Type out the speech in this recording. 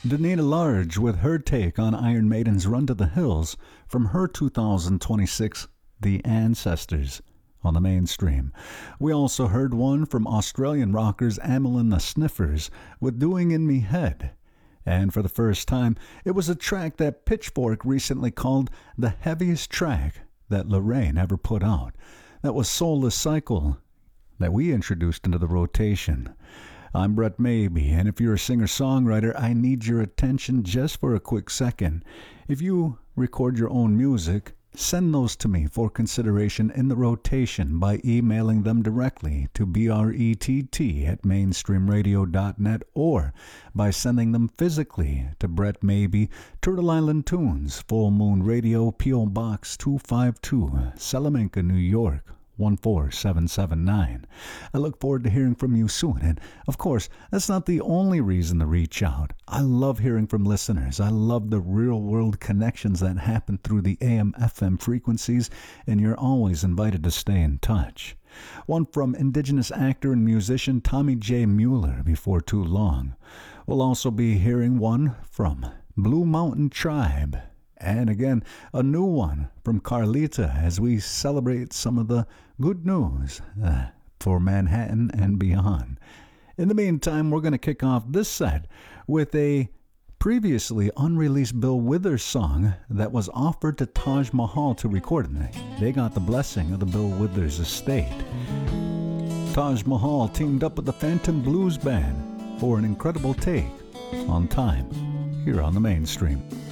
Danita Large with her take on Iron Maiden's Run to the Hills from her 2026 The Ancestors on the mainstream. We also heard one from Australian rockers Amyl and the Sniffers with Doing in Me Head. And for the first time, it was a track that Pitchfork recently called the heaviest track that Lorraine ever put out. That was Soulless Cycle that we introduced into the rotation. I'm Brett Maybe, and if you're a singer-songwriter, I need your attention just for a quick second. If you record your own music, send those to me for consideration in the rotation by emailing them directly to brett@mainstreamradio.net or by sending them physically to Brett Maybe, Turtle Island Tunes, Full Moon Radio, P.O. Box 252, Salamanca, New York 14779. I look forward to hearing from you soon. And of course, that's not the only reason to reach out. I love hearing from listeners. I love the real world connections that happen through the AM FM frequencies, and you're always invited to stay in touch. One from Indigenous actor and musician Tommy J. Mueller before too long. We'll also be hearing one from Blue Mountain Tribe. And again, a new one from Carlita as we celebrate some of the good news for Manhattan and beyond. In the meantime, we're going to kick off this set with a previously unreleased Bill Withers song that was offered to Taj Mahal to record. And they got the blessing of the Bill Withers estate. Taj Mahal teamed up with the Phantom Blues Band for an incredible take on Time here on the mainstream.